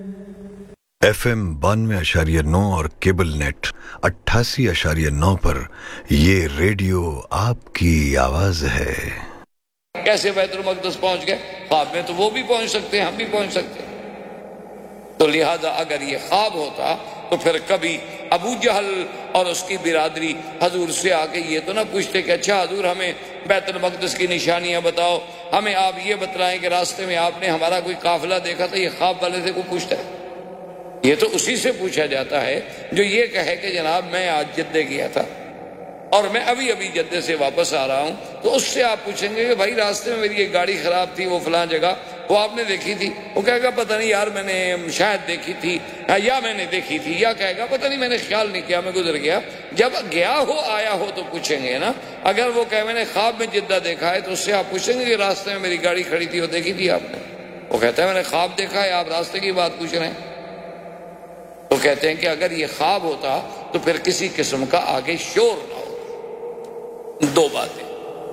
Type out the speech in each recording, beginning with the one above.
FM 92.9 اور cable net 88.9 پر یہ radio آپ کی آواز ہے۔ کیسے بیت المقدس پہنچ گئے؟ خواب میں تو وہ بھی پہنچ سکتے ہیں، ہم بھی پہنچ سکتے ہیں۔ تو لہذا اگر یہ خواب ہوتا تو پھر کبھی ابو جہل اور اس کی برادری حضور سے آ کے یہ تو نہ پوچھتے کہ اچھا حضور ہمیں بیت المقدس کی نشانیاں بتاؤ، ہمیں آپ یہ بتلائیں کہ راستے میں آپ نے ہمارا کوئی قافلہ دیکھا تھا۔ یہ خواب والے سے کوئی پوچھتا ہے؟ یہ تو اسی سے پوچھا جاتا ہے جو یہ کہے کہ جناب میں آج جدے گیا تھا اور میں ابھی جدے سے واپس آ رہا ہوں، تو اس سے آپ پوچھیں گے کہ بھائی راستے میں میری ایک گاڑی خراب تھی، وہ فلاں جگہ وہ آپ نے دیکھی تھی؟ وہ کہے گا پتہ نہیں یار، میں نے شاید دیکھی تھی یا میں نے دیکھی تھی، یا کہے گا پتہ نہیں میں نے خیال نہیں کیا، میں گزر گیا۔ جب گیا ہو آیا ہو تو پوچھیں گے نا۔ اگر وہ کہے میں نے خواب میں جدہ دیکھا ہے تو اس سے آپ پوچھیں گے کہ راستے میں میری گاڑی کھڑی تھی وہ دیکھی تھی آپ نے؟ وہ کہتا ہے میں نے خواب دیکھا ہے، آپ راستے کی بات پوچھ رہے ہیں۔ تو کہتے ہیں کہ اگر یہ خواب ہوتا تو پھر کسی قسم کا آگے شور نہ ہو۔ دو باتیں۔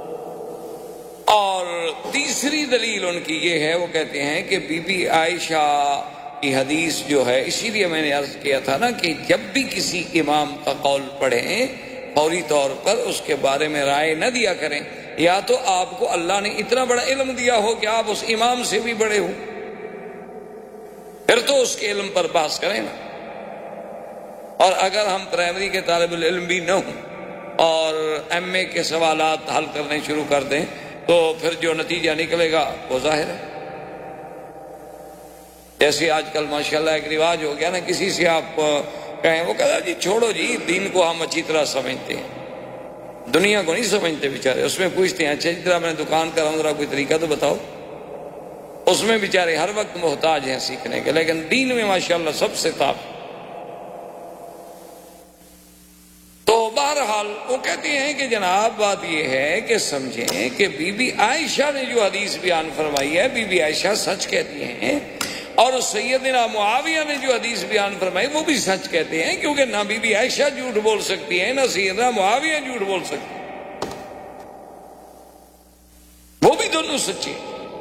اور تیسری دلیل ان کی یہ ہے، وہ کہتے ہیں کہ بی بی عائشہ کی حدیث جو ہے، اسی لیے میں نے عرض کیا تھا نا کہ جب بھی کسی امام کا قول پڑھیں فوری طور پر اس کے بارے میں رائے نہ دیا کریں، یا تو آپ کو اللہ نے اتنا بڑا علم دیا ہو کہ آپ اس امام سے بھی بڑے ہو، پھر تو اس کے علم پر بحث کریں نا۔ اور اگر ہم پرائمری کے طالب العلم بھی نہ ہوں اور ایم اے کے سوالات حل کرنے شروع کر دیں تو پھر جو نتیجہ نکلے گا وہ ظاہر ہے۔ جیسے آج کل ماشاءاللہ ایک رواج ہو گیا نا، کسی سے آپ کہیں وہ کہتا جی چھوڑو جی، دین کو ہم اچھی طرح سمجھتے ہیں، دنیا کو نہیں سمجھتے بیچارے۔ اس میں پوچھتے ہیں اچھا جس طرح میں دکان کر رہا ہوں ذرا کوئی طریقہ تو بتاؤ۔ اس میں بیچارے ہر وقت محتاج ہیں سیکھنے کے، لیکن دین میں ماشاءاللہ سب سے طاقت۔ تو بہرحال وہ کہتے ہیں کہ جناب بات یہ ہے کہ سمجھیں کہ بی بی عائشہ نے جو حدیث بیان فرمائی ہے، بی بی عائشہ سچ کہتی ہیں، اور سیدنا معاویہ نے جو حدیث بیان فرمائی وہ بھی سچ کہتے ہیں، کیونکہ نہ بی بی عائشہ جھوٹ بول سکتی ہے نہ سیدنا معاویہ جھوٹ بول سکتے ہیں، وہ بھی دونوں سچے۔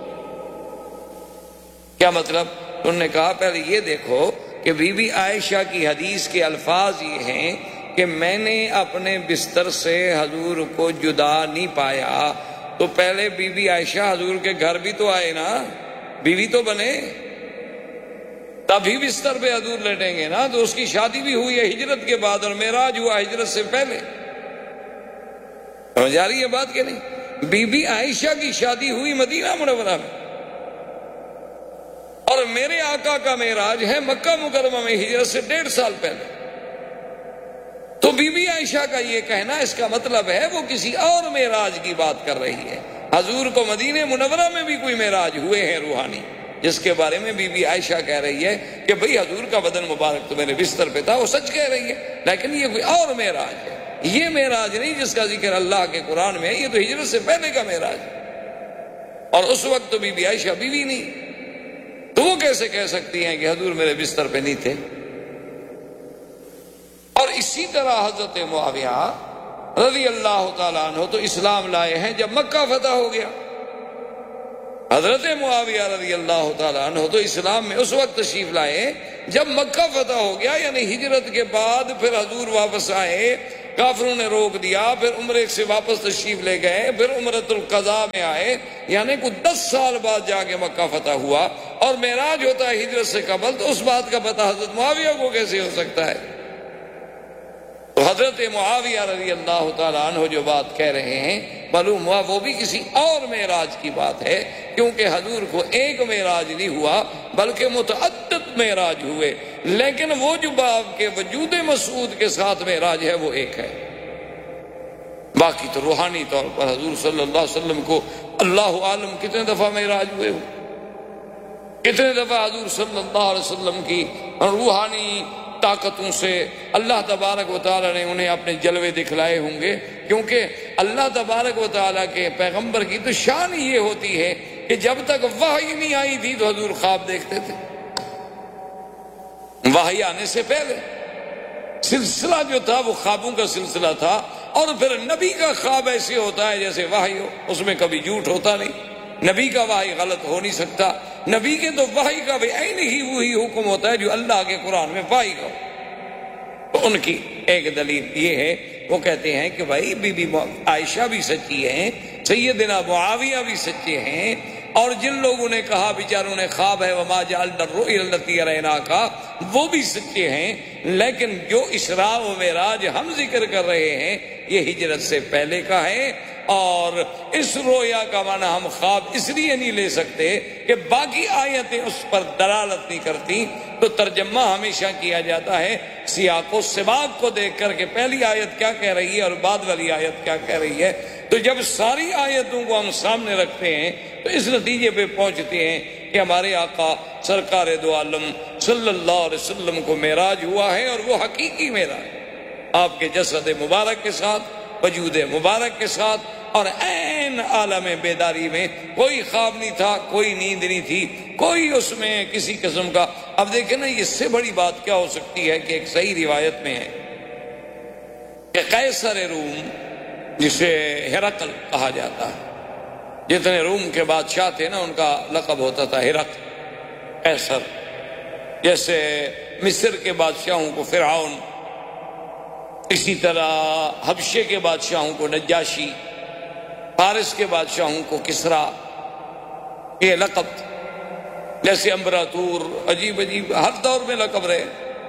کیا مطلب؟ انہوں نے کہا پہلے یہ دیکھو کہ بی بی عائشہ کی حدیث کے الفاظ یہ ہیں کہ میں نے اپنے بستر سے حضور کو جدا نہیں پایا، تو پہلے بی بی عائشہ حضور کے گھر بھی تو آئے نا، بیوی تو بنے، تبھی بستر پہ حضور لیٹیں گے نا۔ تو اس کی شادی بھی ہوئی ہے ہجرت کے بعد اور معراج ہوا ہجرت سے پہلے۔ سمجھ آ رہی ہے بات کہ نہیں؟ بی بی عائشہ کی شادی ہوئی مدینہ منورہ میں، اور میرے آقا کا معراج ہے مکہ مکرمہ میں ہجرت سے 1.5 سال پہلے۔ تو بی بی عائشہ کا یہ کہنا اس کا مطلب ہے وہ کسی اور معراج کی بات کر رہی ہے۔ حضور کو مدینہ منورہ میں بھی کوئی معراج ہوئے ہیں روحانی، جس کے بارے میں بی بی عائشہ کہہ رہی ہے کہ بھئی حضور کا بدن مبارک تو میرے بستر پہ تھا، وہ سچ کہہ رہی ہے، لیکن یہ کوئی اور معراج ہے، یہ معراج نہیں جس کا ذکر اللہ کے قرآن میں ہے، یہ تو ہجرت سے پہلے کا معراج ہے، اور اس وقت تو بی بی عائشہ بیوی نہیں، تو وہ کیسے کہہ سکتی ہیں کہ حضور میرے بستر پہ نہیں تھے؟ اور اسی طرح حضرت معاویہ رضی اللہ تعالیٰ عنہ تو اسلام لائے ہیں جب مکہ فتح ہو گیا۔ حضرت معاویہ رضی اللہ تعالیٰ عنہ تو اسلام میں اس وقت تشریف لائے جب مکہ فتح ہو گیا، یعنی ہجرت کے بعد پھر حضور واپس آئے، کافروں نے روک دیا، پھر عمرے سے واپس تشریف لے گئے، پھر عمرۃ القضاء میں آئے، یعنی کچھ 10 سال بعد جا کے مکہ فتح ہوا، اور معراج ہوتا ہے ہجرت سے قبل، تو اس بات کا پتہ حضرت معاویہ کو کیسے ہو سکتا ہے؟ تو حضرت معاویہ رضی اللہ تعالیٰ عنہ جو بات کہہ رہے ہیں معلوم ہوا وہ بھی کسی اور معراج کی بات ہے، کیونکہ حضور کو ایک معراج نہیں ہوا بلکہ متعدد معراج ہوئے، لیکن وہ جو باپ کے وجود مسعود کے ساتھ معراج ہے وہ ایک ہے۔ باقی تو روحانی طور پر حضور صلی اللہ علیہ وسلم کو اللہ عالم کتنے دفعہ معراج ہوئے ہو، کتنے دفعہ حضور صلی اللہ علیہ وسلم کی روحانی طاقتوں سے اللہ تبارک و تعالیٰ نے انہیں اپنے جلوے دکھلائے ہوں گے، کیونکہ اللہ تبارک و تعالیٰ کے پیغمبر کی تو شان یہ ہوتی ہے کہ جب تک وحی نہیں آئی تھی تو حضور خواب دیکھتے تھے، وحی آنے سے پہلے سلسلہ جو تھا وہ خوابوں کا سلسلہ تھا، اور پھر نبی کا خواب ایسے ہوتا ہے جیسے وحی ہو، اس میں کبھی جھوٹ ہوتا نہیں، نبی کا وحی غلط ہو نہیں سکتا، نبی کے تو وحی کا بھی عین ہی وہی حکم ہوتا ہے جو اللہ کے قرآن میں وحی کا. تو ان کی ایک دلیل یہ ہے، وہ کہتے ہیں کہ بھائی بی بی عائشہ بھی سچی ہیں، سیدنا معاویہ بھی سچے ہیں، اور جن لوگوں نے کہا بیچاروں نے خواب ہے وما جعلنا الرؤيا التي اريناك، وہ بھی سچے ہیں. لیکن جو اسراء و معراج ہم ذکر کر رہے ہیں یہ ہجرت سے پہلے کا ہے، اور اس رویا کا معنی ہم خواب اس لیے نہیں لے سکتے کہ باقی آیتیں اس پر دلالت نہیں کرتی. تو ترجمہ ہمیشہ کیا جاتا ہے سیاق و سباق کو دیکھ کر کہ پہلی آیت کیا کہہ رہی ہے اور بعد والی آیت کیا کہہ رہی ہے. تو جب ساری آیتوں کو ہم سامنے رکھتے ہیں تو اس نتیجے پہ پہنچتے ہیں کہ ہمارے آقا سرکار دو عالم صلی اللہ علیہ وسلم کو معراج ہوا ہے، اور وہ حقیقی معراج آپ کے جسد مبارک کے ساتھ، وجود مبارک کے ساتھ، اور عین عالم بیداری میں. کوئی خواب نہیں تھا، کوئی نیند نہیں تھی، کوئی اس میں کسی قسم کا. اب دیکھیں نا، اس سے بڑی بات کیا ہو سکتی ہے کہ ایک صحیح روایت میں ہے کہ قیصر روم، جسے ہرقل کہا جاتا ہے، جتنے روم کے بادشاہ تھے نا ان کا لقب ہوتا تھا ہرقل، قیصر. جیسے مصر کے بادشاہوں کو فرعون، اسی طرح حبشے کے بادشاہوں کو نجاشی، فارس کے بادشاہوں کو کسرا، یہ لقب. جیسے امبراطور، عجیب عجیب ہر دور میں لقب رہے.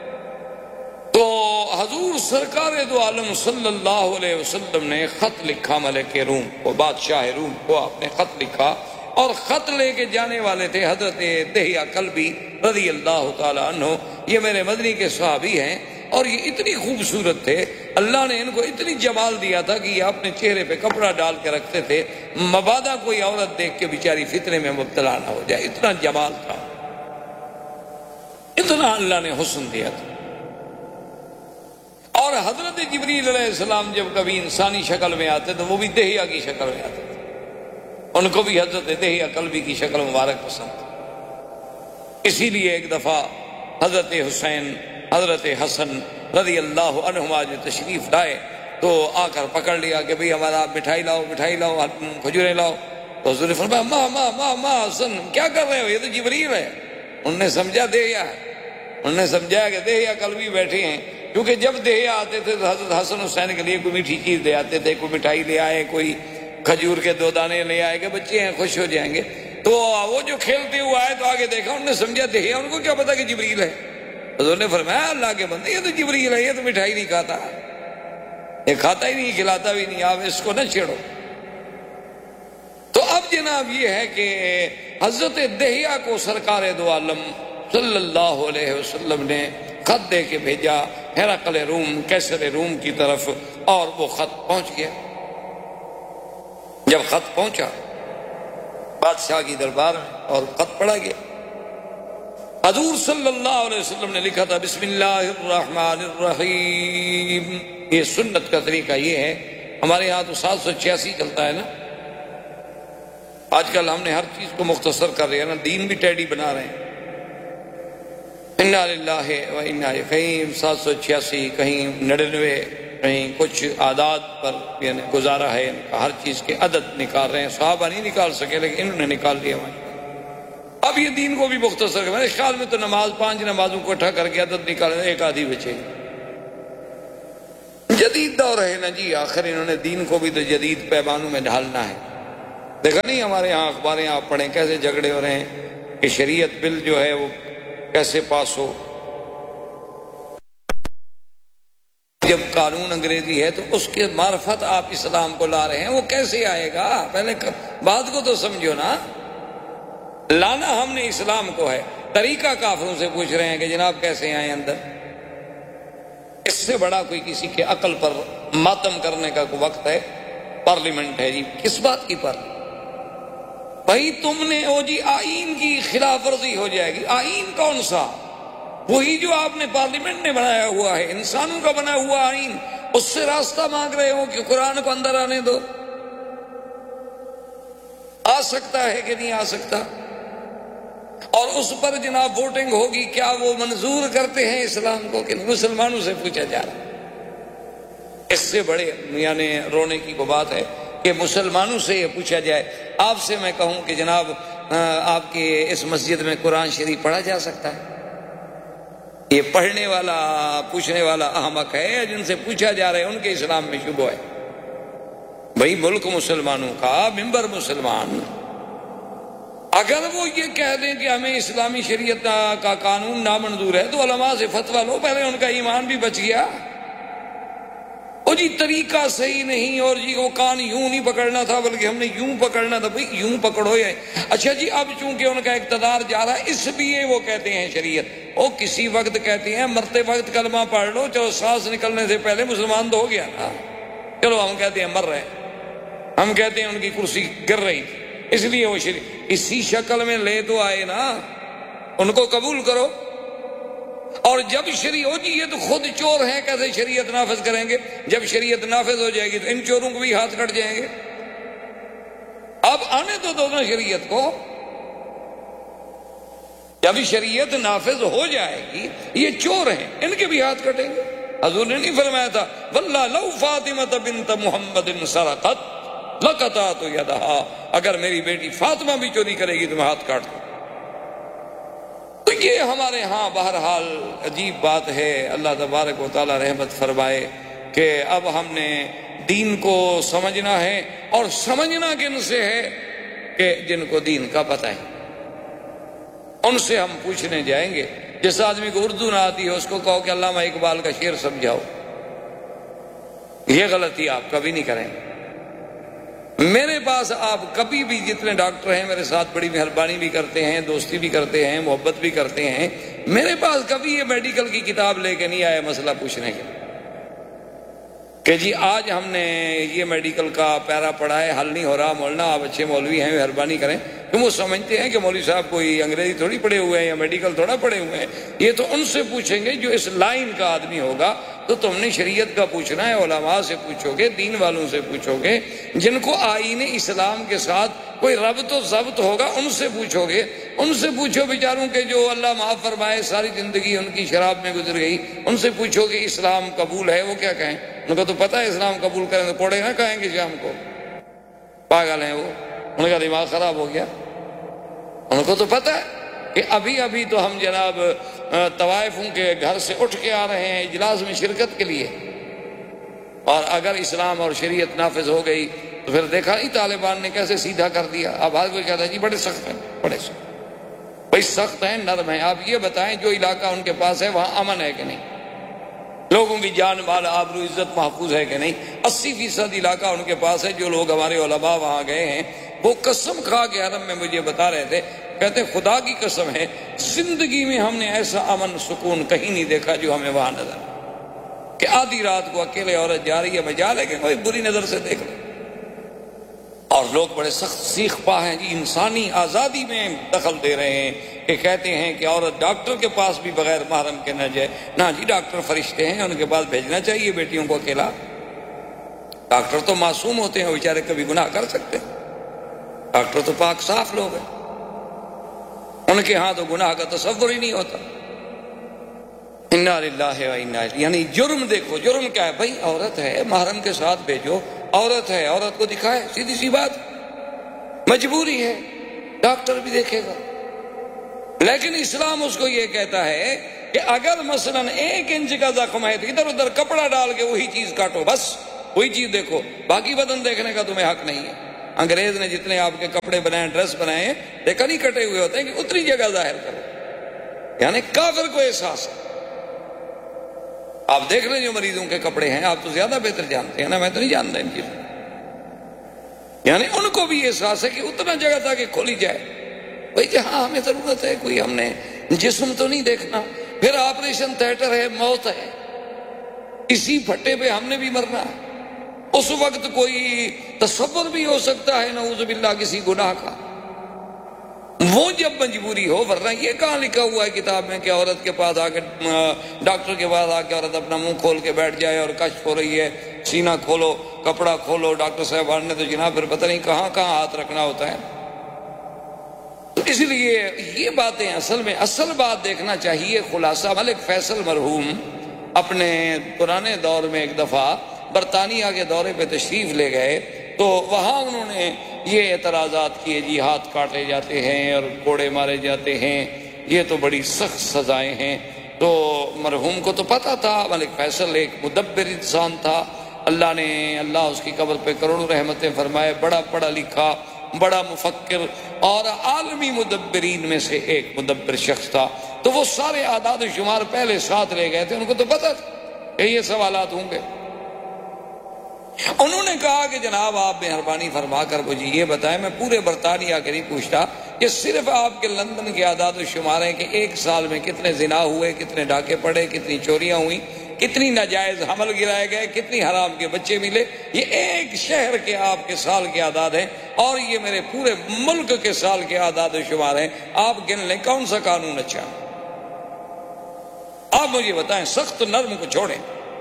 تو حضور سرکار دو عالم صلی اللہ علیہ وسلم نے خط لکھا ملک روم کو، بادشاہ روم کو آپ نے خط لکھا، اور خط لے کے جانے والے تھے حضرت دہیہ کلبی رضی اللہ تعالی عنہ. یہ میرے مدنی کے صحابی ہیں، اور یہ اتنی خوبصورت تھے، اللہ نے ان کو اتنی جمال دیا تھا کہ یہ اپنے چہرے پہ کپڑا ڈال کے رکھتے تھے، مبادا کوئی عورت دیکھ کے بیچاری فتنے میں مبتلا نہ ہو جائے. اتنا جمال تھا، اتنا اللہ نے حسن دیا تھا. اور حضرت جبریل علیہ السلام جب کبھی انسانی شکل میں آتے تو وہ بھی دہیہ کی شکل میں آتے تھے. ان کو بھی حضرت دہیہ کلبی کی شکل مبارک پسند تھی. اسی لیے ایک دفعہ حضرت حسین، حضرت حسن رضی اللہ عنہما جو تشریف لائے تو آ کر پکڑ لیا کہ بھئی ہمارا مٹھائی لاؤ، مٹھائی لاؤ، کھجوریں لاؤ. تو حضور نے فرمایا ماں حسن کیا کر رہے ہو، یہ تو جبریل ہے. انہوں نے سمجھا دہیہ ہے، انہوں نے سمجھایا کہ دہیہ کلبی بیٹھے ہیں. کیونکہ جب دہیہ آتے تھے تو حضرت حسن حسین کے لیے کوئی میٹھی چیز لے آتے تھے، کوئی مٹھائی لے آئے، کوئی کھجور کے 2 دانے لے آئے کہ بچے ہیں خوش ہو جائیں گے. تو وہ جو کھیلتے ہوئے آئے تو آگے دیکھا، انہوں نے سمجھا دہیہ، ان کو کیا پتا کہ جبریل ہے. حضور نے فرمایا اللہ کے بندے یہ تو جبریل ہے، یہ تو مٹھائی نہیں کھاتا، یہ کھاتا ہی نہیں، کھلاتا بھی نہیں، آپ اس کو نہ چھیڑو. تو اب جناب یہ ہے کہ حضرت دہیہ کو سرکار دو عالم صلی اللہ علیہ وسلم نے خط دے کے بھیجا ہرقل روم، قیصر روم کی طرف، اور وہ خط پہنچ گیا. جب خط پہنچا بادشاہ کی دربار میں اور خط پڑھا گیا، حضور صلی اللہ علیہ وسلم نے لکھا تھا بسم اللہ الرحمن الرحیم. یہ سنت کا طریقہ یہ ہے. ہمارے یہاں تو 786 چلتا ہے نا. آج کل ہم نے ہر چیز کو مختصر کر رہے ہیں نا، دین بھی ٹیڈی بنا رہے ہیں. انا للہ و انا الیہ راجعون، 786 کہیں 99، کہیں کچھ اعداد پر یعنی گزارا ہے. ہر چیز کے عدد نکال رہے ہیں. صحابہ نہیں نکال سکے لیکن انہوں نے نکال لیا. اب یہ دین کو بھی مختصر کر، میرے خیال میں تو نماز 5 نمازوں کو اٹھا کر کے عدد نکالے، ایک آدھی بچے. جدید دور ہے نا جی، آخر انہوں نے دین کو بھی تو جدید پیمانوں میں ڈھالنا ہے. دیکھا نہیں ہمارے یہاں اخباریں آپ پڑھیں کیسے جھگڑے ہو رہے ہیں کہ شریعت بل جو ہے وہ کیسے پاس ہو. جب قانون انگریزی ہے تو اس کے معرفت آپ اسلام کو لا رہے ہیں، وہ کیسے آئے گا؟ پہلے بات کو تو سمجھو نا. لانا ہم نے اسلام کو ہے، طریقہ کافروں سے پوچھ رہے ہیں کہ جناب کیسے آئیں اندر. اس سے بڑا کوئی کسی کے عقل پر ماتم کرنے کا کوئی وقت ہے؟ پارلیمنٹ ہے جی، کس بات کی پارلیمنٹ؟ بھائی تم نے وہ جی آئین کی خلاف ورزی ہو جائے گی. آئین کون سا؟ وہی جو آپ نے پارلیمنٹ نے بنایا ہوا ہے، انسانوں کا بنا ہوا آئین. اس سے راستہ مانگ رہے ہو کہ قرآن کو اندر آنے دو. آ سکتا ہے کہ نہیں آ سکتا؟ اور اس پر جناب ووٹنگ ہوگی، کیا وہ منظور کرتے ہیں اسلام کو کہ مسلمانوں سے پوچھا جا رہا ہے. اس سے بڑے یعنی رونے کی کو بات ہے کہ مسلمانوں سے یہ پوچھا جائے. آپ سے میں کہوں کہ جناب آپ کے اس مسجد میں قرآن شریف پڑھا جا سکتا ہے؟ یہ پڑھنے والا پوچھنے والا احمق ہے، جن سے پوچھا جا رہا ہے ان کے اسلام میں شبہ ہے۔ بھائی ملک مسلمانوں کا، ممبر مسلمان، اگر وہ یہ کہہ دیں کہ ہمیں اسلامی شریعت کا قانون نامنظور ہے تو علماء سے فتویٰ لو، پہلے ان کا ایمان بھی بچ گیا۔ اور جی طریقہ صحیح نہیں، اور جی وہ کان یوں نہیں پکڑنا تھا بلکہ ہم نے یوں پکڑنا تھا۔ بھئی یوں پکڑو یا اچھا جی اب چونکہ ان کا اقتدار جا رہا ہے اس لیے وہ کہتے ہیں شریعت، وہ کسی وقت کہتے ہیں مرتے وقت کلمہ پڑھ لو، چلو سانس نکلنے سے پہلے مسلمان تو ہو گیا نا، چلو ہم کہتے ہیں مر رہے ہیں، ہم کہتے ہیں ان کی کرسی گر رہی تھی اس لیے وہ اسی شکل میں لے تو آئے نا، ان کو قبول کرو۔ اور جب شریعت ہو جی یہ تو خود چور ہیں، کیسے شریعت نافذ کریں گے؟ جب شریعت نافذ ہو جائے گی تو ان چوروں کو بھی ہاتھ کٹ جائیں گے۔ اب آنے تو دو نا شریعت کو، جب شریعت نافذ ہو جائے گی یہ چور ہیں ان کے بھی ہاتھ کٹیں گے۔ حضور نے نہیں فرمایا تھا واللہ لو فاطمہ بنت محمد سرقت لقطعت یدہا، اگر میری بیٹی فاطمہ بھی چوری کرے گی تو میں ہاتھ کاٹ دوں۔ تو یہ ہمارے ہاں بہرحال عجیب بات ہے، اللہ تبارک و تعالی رحمت فرمائے کہ اب ہم نے دین کو سمجھنا ہے، اور سمجھنا کن سے ہے کہ جن کو دین کا پتہ ہے ان سے ہم پوچھنے جائیں گے۔ جس آدمی کو اردو نہ آتی ہے اس کو کہو کہ علامہ اقبال کا شعر سمجھاؤ، یہ غلطی آپ کبھی نہیں کریں گے۔ میرے پاس آپ کبھی بھی، جتنے ڈاکٹر ہیں میرے ساتھ بڑی مہربانی بھی کرتے ہیں، دوستی بھی کرتے ہیں، محبت بھی کرتے ہیں، میرے پاس کبھی یہ میڈیکل کی کتاب لے کے نہیں آئے مسئلہ پوچھنے کے کہ جی آج ہم نے یہ میڈیکل کا پیرا پڑھا ہے، حل نہیں ہو رہا، مولانا آپ اچھے مولوی ہیں مہربانی کریں۔ تو وہ سمجھتے ہیں کہ مولوی صاحب کوئی انگریزی تھوڑی پڑھے ہوئے ہیں یا میڈیکل تھوڑا پڑھے ہوئے ہیں، یہ تو ان سے پوچھیں گے جو اس لائن کا آدمی ہوگا۔ تو تم نے شریعت کا پوچھنا ہے، علماء سے پوچھو گے، دین والوں سے پوچھو گے، جن کو آئین اسلام کے ساتھ کوئی ربط و ضبط ہوگا ان سے پوچھو گے۔ ان سے پوچھو بیچاروں کے جو اللہ معاف فرمائے ساری زندگی ان کی شراب میں گزر گئی، ان سے پوچھو کہ اسلام قبول ہے، وہ کیا کہیں؟ ان کو تو پتہ ہے اسلام قبول کریں تو کوڑے نہ کہیں گے شام کو، پاگل ہیں وہ، ان کا دماغ خراب ہو گیا۔ ان کو تو پتہ ہے کہ ابھی ابھی تو ہم جناب طوائفوں کے گھر سے اٹھ کے آ رہے ہیں اجلاس میں شرکت کے لیے، اور اگر اسلام اور شریعت نافذ ہو گئی تو پھر دیکھا نہیں طالبان نے کیسے سیدھا کر دیا۔ اب ہر کوئی کہتا ہے جی بڑے سخت ہیں، بڑے سخت، بھائی سخت ہیں نرم ہیں۔ آپ یہ بتائیں جو علاقہ ان کے پاس ہے وہاں امن ہے کہ نہیں؟ لوگوں کی جان مال آبرو عزت محفوظ ہے کہ نہیں؟ 80% علاقہ ان کے پاس ہے۔ جو لوگ ہمارے علماء وہاں گئے ہیں وہ قسم کھا کے حرم میں مجھے بتا رہے تھے، کہتے خدا کی قسم ہے زندگی میں ہم نے ایسا امن سکون کہیں نہیں دیکھا جو ہمیں وہاں نظر کہ آدھی رات کو اکیلے عورت جا رہی ہے مجال ہے کہ کوئی بری نظر سے دیکھ لے، اور لوگ بڑے سخت سیخ پا ہیں جی، انسانی آزادی میں دخل دے رہے ہیں کہ کہتے ہیں کہ عورت ڈاکٹر کے پاس بھی بغیر محرم کے نہ جائے۔ نہ جی، ڈاکٹر فرشتے ہیں، ان کے پاس بھیجنا چاہیے بیٹیوں کو اکیلا۔ ڈاکٹر تو معصوم ہوتے ہیں، بیچارے کبھی گناہ کر سکتے ہیں، ڈاکٹر تو پاک صاف لوگ ہیں، ان کے ہاں تو گناہ کا تصور ہی نہیں ہوتا۔ انا للہ و انا الیہ، یعنی جرم دیکھو، جرم کیا ہے بھائی؟ عورت ہے، محرم کے ساتھ بھیجو، عورت ہے، عورت کو دکھائے، سیدھی سی بات، مجبوری ہے، ڈاکٹر بھی دیکھے گا۔ لیکن اسلام اس کو یہ کہتا ہے کہ اگر مثلا 1 انچ کا زخم ہے تو ادھر ادھر کپڑا ڈال کے وہی چیز کاٹو، بس وہی چیز دیکھو، باقی بدن دیکھنے کا تمہیں حق نہیں ہے۔ انگریز نے جتنے آپ کے کپڑے بنائے، ڈریس بنائے ہیں، دیکھا نہیں کٹے ہوئے ہوتے ہیں کہ اتنی جگہ ظاہر کرو، یعنی کافر کو احساس ہے۔ آپ دیکھ لیں جو مریضوں کے کپڑے ہیں، آپ تو زیادہ بہتر جانتے ہیں نا، میں تو نہیں جانتا ان چیزوں، یعنی ان کو بھی احساس ہے کہ اتنا جگہ تھا کہ کھولی جائے۔ بھائی جہاں ہمیں ضرورت ہے، کوئی ہم نے جسم تو نہیں دیکھنا، پھر آپریشن تھیٹر ہے، موت ہے، اسی پھٹے پہ ہم نے بھی مرنا ہے۔ اس وقت کوئی تصور بھی ہو سکتا ہے نعوذ باللہ کسی گناہ کا، وہ جب مجبوری ہو، ورنہ یہ کہاں لکھا ہوا ہے کتاب میں کہ عورت کے پاس آ کے، ڈاکٹر کے پاس آ کے عورت اپنا منہ کھول کے بیٹھ جائے اور کشف ہو رہی ہے، سینہ کھولو، کپڑا کھولو، ڈاکٹر صاحب نے تو جناب پھر پتہ نہیں کہاں کہاں ہاتھ رکھنا ہوتا ہے۔ تو اس لیے یہ باتیں اصل بات دیکھنا چاہیے۔ خلاصہ، ملک فیصل مرحوم اپنے پرانے دور میں ایک دفعہ برطانیہ کے دورے پہ تشریف لے گئے تو وہاں انہوں نے یہ اعتراضات کیے، جی ہاتھ کاٹے جاتے ہیں اور کوڑے مارے جاتے ہیں، یہ تو بڑی سخت سزائیں ہیں۔ تو مرحوم کو تو پتہ تھا، ملک فیصل ایک مدبر انسان تھا، اللہ اس کی قبر پہ کروڑوں رحمتیں فرمائے، بڑا پڑھا لکھا، بڑا مفکر اور عالمی مدبرین میں سے ایک مدبر شخص تھا۔ تو وہ سارے اعداد و شمار پہلے ساتھ لے گئے تھے، ان کو تو پتہ تھا کہ یہ سوالات ہوں گے۔ انہوں نے کہا کہ جناب آپ مہربانی فرما کر مجھے یہ بتائیں، میں پورے برطانیہ کے نہیں پوچھتا، یہ صرف آپ کے لندن کے اعداد و شمار ہیں کہ ایک سال میں کتنے زنا ہوئے، کتنے ڈاکے پڑے، کتنی چوریاں ہوئیں، کتنی ناجائز حمل گرائے گئے، کتنی حرام کے بچے ملے، یہ ایک شہر کے آپ کے سال کے اعداد ہیں، اور یہ میرے پورے ملک کے سال کے اعداد و شمار ہیں، آپ گن لیں کون سا قانون اچھا ہے؟ آپ مجھے بتائیں، سخت نرم کو چھوڑیں،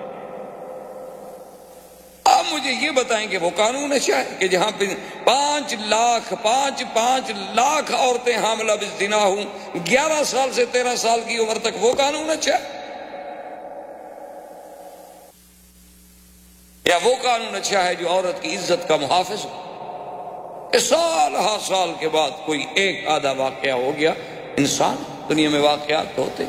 آپ مجھے یہ بتائیں کہ وہ قانون اچھا ہے کہ جہاں پہ 5 لاکھ عورتیں حاملہ بالزنا ہوں 11 سال سے 13 سال کی عمر تک، وہ قانون اچھا ہے؟ یا وہ قانون اچھا ہے جو عورت کی عزت کا محافظ ہو کہ سال ہر سال کے بعد کوئی ایک آدھا واقعہ ہو گیا؟ انسان دنیا میں واقعات ہوتے۔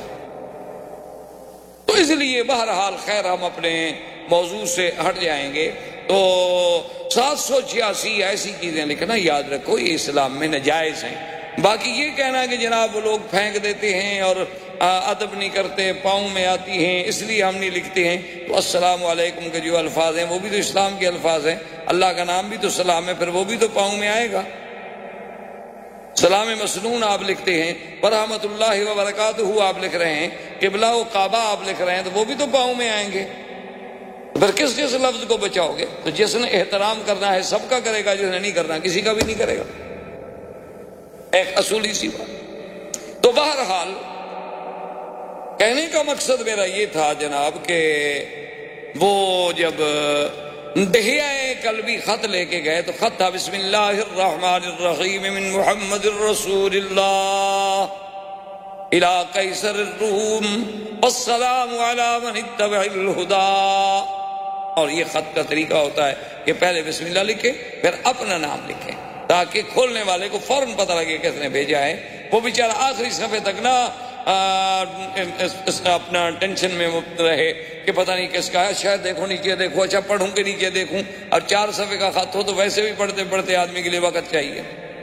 تو اس لیے بہرحال خیر ہم اپنے موضوع سے ہٹ جائیں گے۔ تو 786 ایسی چیزیں لکھنا یاد رکھو یہ اسلام میں ناجائز ہیں۔ باقی یہ کہنا کہ جناب وہ لوگ پھینک دیتے ہیں اور ادب نہیں کرتے، پاؤں میں آتی ہیں اس لیے ہم نہیں لکھتے ہیں، تو السلام علیکم کے جو الفاظ ہیں وہ بھی تو اسلام کے الفاظ ہیں، اللہ کا نام بھی تو سلام ہے، پھر وہ بھی تو پاؤں میں آئے گا۔ سلام مسنون آپ لکھتے ہیں، ورحمۃ اللہ وبرکاتہ آپ لکھ رہے ہیں، قبلہ و کعبہ آپ لکھ رہے ہیں، تو وہ بھی تو پاؤں میں آئیں گے۔ پھر کس لفظ کو بچاؤ گے؟ تو جس نے احترام کرنا ہے سب کا کرے گا، جس نے نہیں کرنا کسی کا بھی نہیں کرے گا، ایک اصولی سی بات۔ تو بہرحال کہنے کا مقصد میرا یہ تھا جناب کہ وہ جب دہیہ قلبی خط لے کے گئے تو خط تھا بسم اللہ الرحمن الرحیم من محمد الرسول اللہ الى قیصر الروم والسلام علی من اتبع الہدی۔ اور یہ خط کا طریقہ ہوتا ہے کہ پہلے بسم اللہ لکھیں پھر اپنا نام لکھیں تاکہ کھولنے والے کو فوراً پتہ لگے کس نے بھیجا ہے، وہ بیچارہ آخری صفحے تک نہ اپنا ٹینشن میں رہے کہ پتہ نہیں کس کا ہے، شاید دیکھو نیچے دیکھو، اچھا پڑھوں کہ نیچے دیکھوں، اور 4 صفحے کا خط ہو تو ویسے بھی پڑھتے پڑھتے آدمی کے لیے وقت چاہیے۔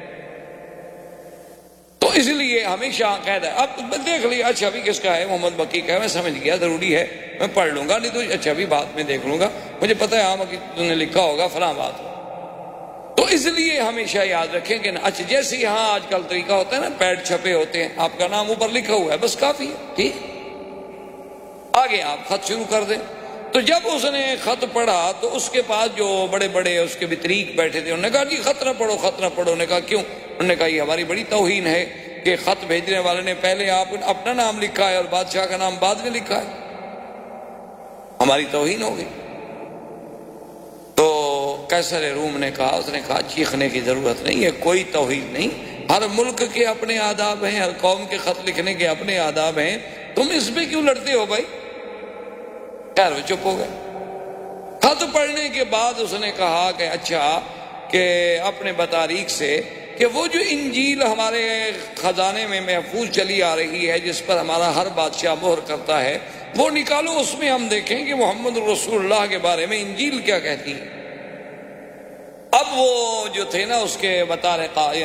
تو اس لیے ہمیشہ قید ہے، اب دیکھ لیا اچھا بھی کس کا ہے، محمد بکی کا ہے، میں سمجھ گیا ضروری ہے میں پڑھ لوں گا، نہیں تو اچھا بھی بعد میں دیکھ لوں گا، مجھے پتہ ہے ہاں تم نے لکھا ہوگا فلاں بات ہو۔ تو اس لیے ہمیشہ یاد رکھیں کہ اچھا جیسے یہاں آج کل طریقہ ہوتا ہے نا، پیڈ چھپے ہوتے ہیں، آپ کا نام اوپر لکھا ہوا ہے بس کافی ہے، ٹھیک، آگے آپ خط شروع کر دیں۔ تو جب اس نے خط پڑھا تو اس کے پاس جو بڑے بڑے اس کے بطریق بیٹھے تھے، انہوں نے کہا جی خط نہ پڑھو خط نہ پڑھو۔ انہوں نے کہا کیوں؟ انہوں نے کہا یہ ہماری بڑی توہین ہے کہ خط بھیجنے والے نے پہلے آپ اپنا نام لکھا ہے اور بادشاہ کا نام بعد میں لکھا ہے، ہماری توہین ہو گئی۔ تو قیصر روم نے کہا، اس نے کہا چیخنے کی ضرورت نہیں ہے، کوئی توہین نہیں، ہر ملک کے اپنے آداب ہیں، ہر قوم کے خط لکھنے کے اپنے آداب ہیں، تم اس پہ کیوں لڑتے ہو بھائی؟ خیر وہ چپ ہو گئے۔ خط پڑھنے کے بعد اس نے کہا کہ اچھا کہ اپنے بطاریق سے کہ وہ جو انجیل ہمارے خزانے میں محفوظ چلی آ رہی ہے جس پر ہمارا ہر بادشاہ مہر کرتا ہے وہ نکالو، اس میں ہم دیکھیں کہ محمد رسول اللہ کے بارے میں انجیل کیا کہتی ہے۔ اب وہ جو تھے نا اس کے بطار